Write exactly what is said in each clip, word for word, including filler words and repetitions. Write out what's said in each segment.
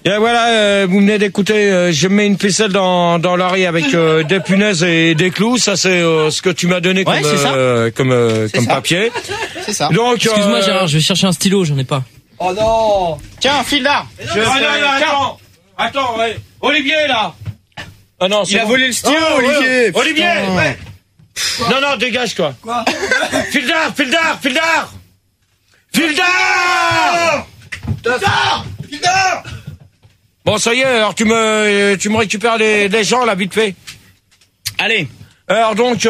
Et voilà, euh, vous venez d'écouter, euh, je mets une ficelle dans, dans l'oreille avec euh, des punaises et des clous. Ça, c'est euh, ce que tu m'as donné ouais, comme, euh, comme, euh, comme papier. C'est ça. Donc, excuse-moi euh, Gérard, je vais chercher un stylo, j'en ai pas. Oh non. Tiens, un fil d'art. Je non, non, attends, attends, ouais. Olivier, là. Ah non, il a bon. volé le stylo, oh, Olivier. Ouais. Olivier, ouais. Non, non, dégage, toi. Quoi? Fil d'art, fil d'art, fil d'art. Fil d'art. Fil d'art. Fil d'art. Bon, ça y est, alors tu me, tu me récupères les, les gens, là, vite fait. Allez. Alors donc,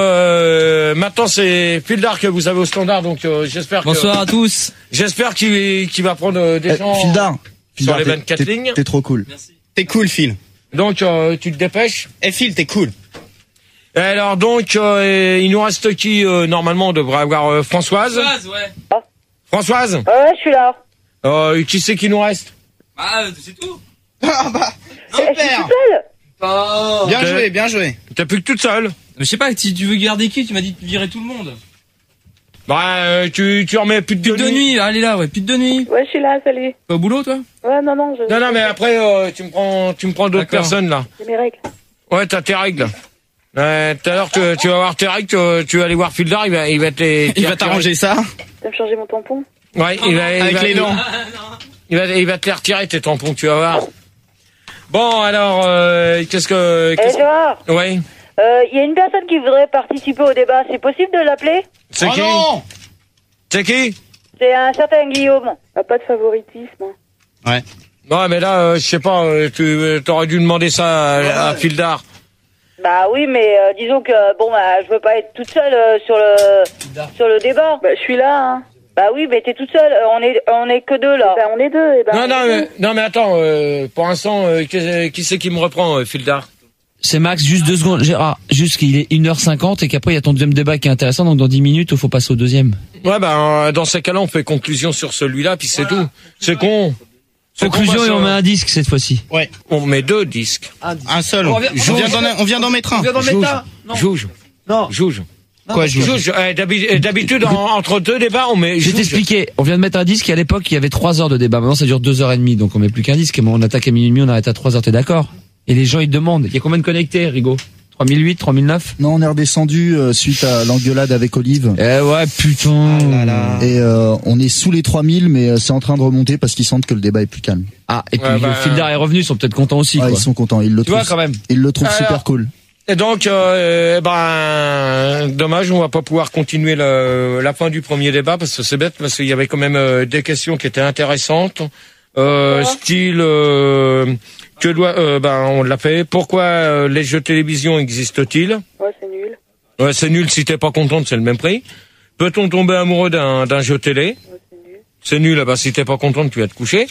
euh, maintenant c'est Fildar que vous avez au standard, donc euh, j'espère que... Bonsoir à tous. J'espère qu'il qu'il va prendre euh, des eh, gens Fildar, sur les vingt-quatre lignes. T'es trop cool. Merci. T'es cool, Phil. Donc euh, tu te dépêches. Eh Phil, t'es cool. Et alors donc, euh, il nous reste qui euh, normalement on devrait avoir euh, Françoise. Françoise, ouais. Ah. Françoise. Ouais, je suis là. Euh, qui c'est qui nous reste? Ah, c'est tout. Ah bah, super. Je suis toute seule. Oh. Bien joué, bien joué. T'es plus que toute seule. Mais je sais pas, si tu veux garder qui? Tu m'as dit de virer tout le monde. Bah, euh, tu, tu remets plus de, Pute de nuit. nuit. Allez là, ouais, pute de nuit. Ouais, je suis là, salut. Pas au boulot, toi? Ouais, non, non, je... Non, non, mais après, euh, tu me prends, tu me prends d'autres personnes, là. J'ai mes règles. Ouais, t'as tes règles. Euh, tout à l'heure, tu, tu vas voir tes règles, tu, tu vas aller voir Fildar, il va, il va te, il va t'arranger ça. Tu vas me changer mon tampon? Ouais, il va, il avec va, les dents. Il va, il va te les retirer, tes tampons, tu vas voir. Bon, alors, euh, qu'est-ce que... Eh, Gérard. Ouais. Il euh, y a une personne qui voudrait participer au débat. C'est possible de l'appeler? C'est oh qui? Non. C'est qui? C'est un certain Guillaume. Ah, pas de favoritisme. Ouais. Non, mais là, euh, je sais pas, euh, tu euh, t'aurais dû demander ça à, à Fildar. Bah oui, mais euh, disons que, bon, bah, je veux pas être toute seule euh, sur le sur le débat. Bah, je suis là, hein. Bah oui, mais t'es toute seule. Euh, on est on est que deux, là. Bah, on est deux. Et ben, non, non, mais, non, mais attends, euh, pour l'instant, euh, qui, qui c'est qui me reprend, euh, Fildar? C'est Max, juste deux secondes, Gérard, juste qu'il est une heure cinquante et qu'après il y a ton deuxième débat qui est intéressant, donc dans dix minutes, il faut passer au deuxième. Ouais, ben, dans ces cas-là, on fait conclusion sur celui-là, puis c'est tout. C'est con. Conclusion, et on met un disque cette fois-ci. Ouais. On met deux disques. Un, un seul. On On vient- vient d'en, on vient d'en mettre un. On vient d'en mettre un. Non. Jouge. Non. Jouge. Quoi, je Jouge. Euh, d'habi- euh, D'habitude, en- entre deux débats, on met Je vais Jouge. t'expliquer, on vient de mettre un disque, et à l'époque, il y avait trois heures de débat. Maintenant, ça dure deux heures et demie, donc on met plus qu'un disque. Et moi, on attaque à minuit et demi, on arrête à trois heures, t'es d'accord? Et les gens, ils demandent. Il y a combien de connectés, Rigaud? trois mille huit, trois mille neuf? Non, on est redescendu euh, suite à l'engueulade avec Olive. Eh ouais, putain. Ah là là. Et euh, on est sous les trois mille, mais euh, c'est en train de remonter parce qu'ils sentent que le débat est plus calme. Ah, et puis Ouais, bah, le Fildar est revenu, ils sont peut-être contents aussi, Ouais, quoi. ils sont contents, ils le Tu vois, trouvent. quand même. Ils le trouvent Alors, super cool. Et donc, euh, ben, dommage, on va pas pouvoir continuer le, la fin du premier débat parce que c'est bête, parce qu'il y avait quand même euh, des questions qui étaient intéressantes, euh, Ouais. style, euh, que doit, euh, ben, on l'a fait. Pourquoi euh, les jeux télévision existent-ils? Ouais, c'est nul. Ouais, c'est nul. Si t'es pas contente, c'est le même prix. Peut-on tomber amoureux d'un d'un jeu télé? Ouais, c'est nul. C'est nul. Ah bah, si t'es pas contente, tu vas te coucher.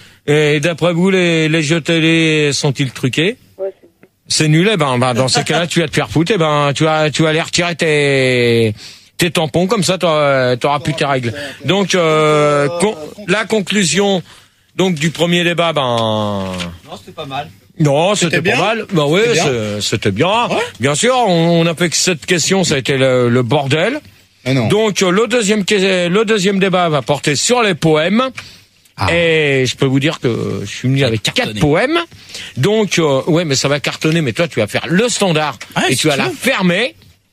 Et d'après vous, les, les jeux télé sont-ils truqués? Ouais, c'est nul. C'est nul, eh ben, ben, dans ces cas-là, tu vas te faire foutre, eh ben, tu vas, tu vas aller retirer tes, tes tampons, comme ça, t'auras, t'auras plus tes règles. Donc, euh, con- la conclusion, donc, du premier débat, ben, Non, c'était pas mal. non, c'était C'était pas bien mal. Bah oui, C'était bien c'est- c'était bien. Ouais. Bien sûr, on, on a fait que cette question, ça a été le, le bordel. Ah non. Donc, euh, le deuxième, que- le deuxième débat va porter sur les poèmes. Ah. Et je peux vous dire que je suis venu avec quatre poèmes. Donc, euh, ouais, mais ça va cartonner. Mais toi, tu vas faire le standard Ah, et si tu vas tu la veux. fermer.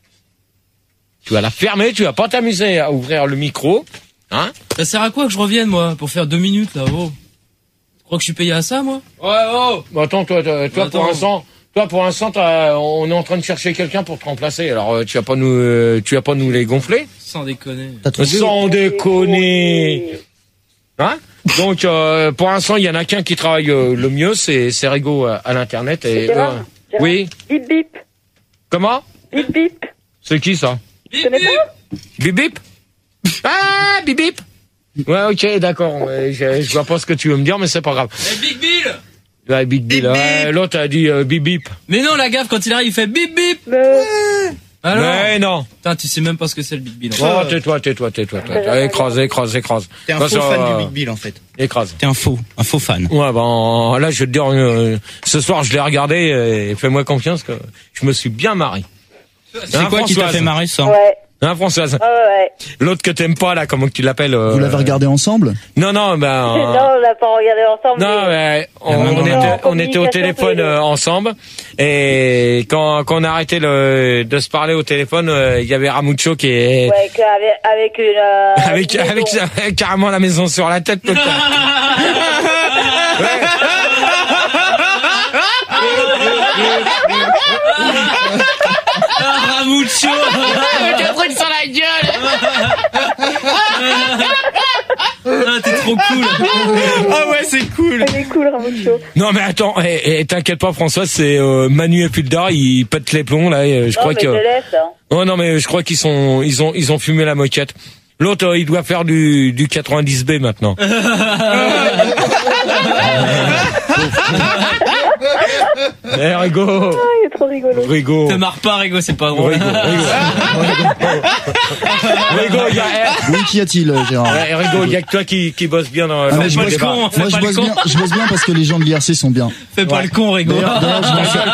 Tu vas la fermer. Tu vas pas t'amuser à ouvrir le micro, hein? Ça sert à quoi que je revienne, moi, pour faire deux minutes, là, oh? Tu crois que je suis payé à ça, moi? Ouais, oh. Bah, attends, toi, toi, toi, Attends. pour l'instant, toi, pour l'instant, t'as- on est en train de chercher quelqu'un pour te remplacer. Alors, euh, tu vas pas nous, euh, tu vas pas nous les gonfler. Sans déconner. T'as trouvé Sans déconner. Hein? Donc, euh, pour l'instant, il y en a qu'un qui travaille euh, le mieux, c'est c'est Rigaud à, à l'internet. Et Gérard, euh, Gérard. oui. Bip bip. Comment? Bip bip. C'est qui ça? Tu connais pas? Bip bip? Ah, bip bip. Ouais, ok, d'accord. Ouais, je, je vois pas ce que tu veux me dire, mais c'est pas grave. Eh, Big Bill! Ouais, bip bip. Bip, Ouais, bip. l'autre a dit euh, bip bip. Mais non, la gaffe, quand il arrive, il fait bip bip! Mais... Alors? Mais non. Putain, tu sais même pas ce que c'est le Big Bill. Oh, tais-toi, tais-toi, tais-toi. tais-toi. Écrase, écrase, écrase. T'es un Bah, faux ça, fan euh, du Big Bill, en fait. Écrase. T'es un faux, un faux fan. Ouais, ben, là, je vais te dire, euh, ce soir, je l'ai regardé et fais-moi confiance que je me suis bien marré. C'est quoi qui t'a fait marrer, ça? Ouais. Hein, Françoise? Ah ouais, ouais. L'autre que t'aimes pas, là, comment que tu l'appelles? euh, Vous l'avez regardé ensemble? Non, non, ben... euh, Non, on l'a pas regardé ensemble. Non, mais- mais on, La main on dans la était, main. on était au Communication téléphone tous les deux. euh, ensemble et quand, quand on a arrêté le, de se parler au téléphone, euh, il y avait Ramucho qui est Ouais, qu'avec- avec une... euh, avec, une avec, maison. avec carrément la maison sur la tête. Tout Ramucho. Un truc sur la gueule. Ah, t'es trop cool. Ah ouais, c'est cool. Il est cool, Ramucho. Non mais attends, et, et t'inquiète pas François, c'est euh, Manu et Puldar, ils pètent les plombs là. Et, euh, je Non, crois mais que. je laisse, hein. Oh non mais je crois qu'ils sont, ils ont, ils ont fumé la moquette. L'autre, euh, il doit faire du, du quatre-vingt-dix B maintenant. Eh, Rigo. Ah, il est trop rigolo. Rigo. Te marre pas, Rigo, c'est pas drôle. Rigo, Rigo, il y a, Oui, qu'y a-t-il, euh, Gérard? eh, Rigo, il y a que toi qui, qui bosse bien dans, Ah, dans mais le je pas bosse, le débat. con, fais moi, je pas le bosse con. bien, je bosse bien parce que les gens de l'I R C sont bien. Fais pas le con, Rigo. D'ailleurs, d'ailleurs, je m'en sers-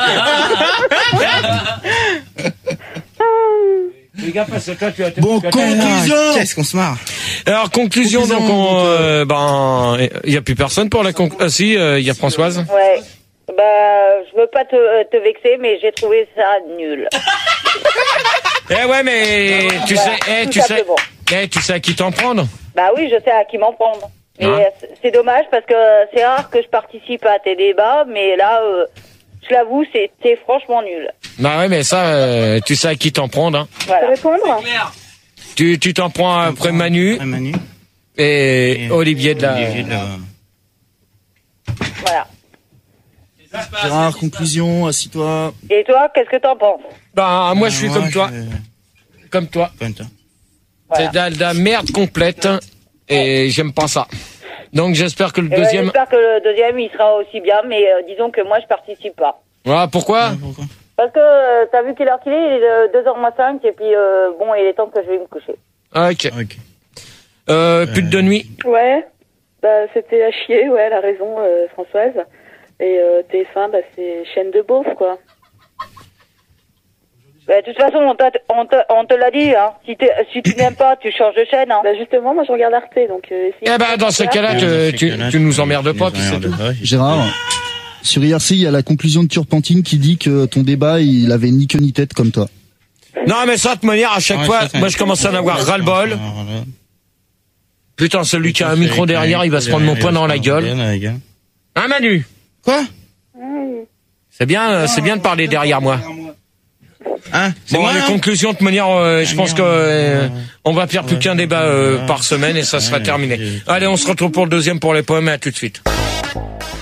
Les gars, parce que toi, tu as Bon, conclusion! Qu'est-ce qu'on se marre. Alors, conclusion, Conclusion, donc, on, donc, euh, ben, il y a plus personne pour la con... Ah si, il y a Françoise. Ouais. Bah, je veux pas te, te vexer, mais j'ai trouvé ça nul. Eh ouais, mais tu Voilà, sais, eh, tout tu sais, simplement. eh, tu sais à qui t'en prendre. Bah oui, je sais à qui m'en prendre. Mais Hein euh, c'est- c'est dommage parce que c'est rare que je participe à tes débats, mais là, euh, je l'avoue, c'est c'est franchement nul. Bah ouais, mais ça, euh, tu sais à qui t'en prendre. Hein. Voilà. Répondre Tu, tu t'en prends après Manu Ouais, Manu. et Olivier de la. Olivier de la- Voilà. Gérard, conclusion, assis-toi. Et toi, qu'est-ce que t'en penses? Bah moi, je suis Ah, comme moi, toi, je- comme toi. Comme toi. Voilà. C'est de la, de la merde complète et j'aime pas ça. Donc j'espère que le Eh ben, deuxième. J'espère que le deuxième, il sera aussi bien, mais euh, disons que moi, je participe pas. Voilà, pourquoi? Pourquoi? Parce que euh, t'as vu quelle heure qu'il est? Il est de deux heures moins cinq, et puis euh, bon, il est temps que je vais me coucher. Ok. Ok. Euh, pute de nuit. Ouais, bah c'était à chier, ouais, elle a raison, euh, Françoise. Et euh, T F un, bah c'est chaîne de beauf, quoi. Bah, de toute façon, on, t'a- on te, on te l'a dit, hein. Si, t'es- si tu n'aimes pas, tu changes de chaîne, hein. Bah justement, moi je regarde Arte, donc... Euh, si Eh ben dans ce cas-là, tu, tu, tu nous emmerdes pas, puis c'est tout. Gérard, sur I R C, il y a la conclusion de Turpentine qui dit que ton débat, il avait ni queue ni tête comme toi. Non mais ça, de toute manière, à chaque fois, moi je commence à en avoir ras-le-bol. Putain, celui qui a un micro derrière, il va se prendre mon poing dans la gueule. Hein Manu? Quoi? C'est bien, euh, c'est bien de parler derrière moi. Hein? C'est Bon, moi, les hein? conclusions, de toute manière, euh, je pense que euh, on va faire plus Ouais. qu'un débat euh, par semaine et ça sera Ouais, terminé. c'est- Allez, on se retrouve pour le deuxième pour les poèmes, à tout de suite.